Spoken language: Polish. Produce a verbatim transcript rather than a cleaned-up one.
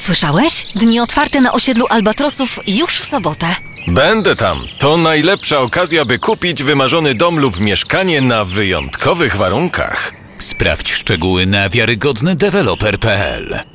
Słyszałeś? Dni otwarte na osiedlu Albatrosów już w sobotę. Będę tam. To najlepsza okazja, by kupić wymarzony dom lub mieszkanie na wyjątkowych warunkach. Sprawdź szczegóły na wiarygodny deweloper kropka p l.